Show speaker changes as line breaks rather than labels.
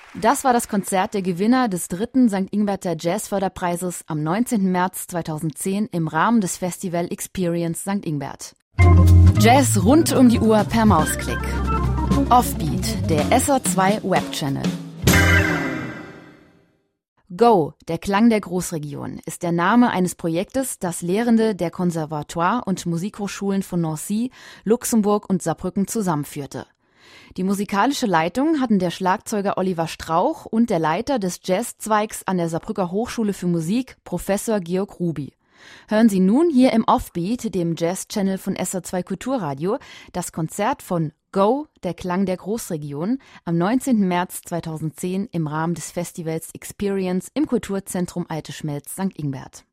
Das war das Konzert der Gewinner des 3. St. Ingberter Jazzförderpreises am 19. März 2010 im Rahmen des Festival Experience St. Ingbert. Jazz rund um die Uhr per Mausklick. Offbeat, der SR2 Webchannel. Go, der Klang der Großregion, ist der Name eines Projektes, das Lehrende der Konservatoire und Musikhochschulen von Nancy, Luxemburg und Saarbrücken zusammenführte. Die musikalische Leitung hatten der Schlagzeuger Oliver Strauch und der Leiter des Jazzzweigs an der Saarbrücker Hochschule für Musik, Professor Georg Ruby. Hören Sie nun hier im Offbeat, dem Jazz-Channel von SR2 Kulturradio, das Konzert von Go, der Klang der Großregion, am 19. März 2010 im Rahmen des Festivals Experience im Kulturzentrum Alte Schmelz St. Ingbert.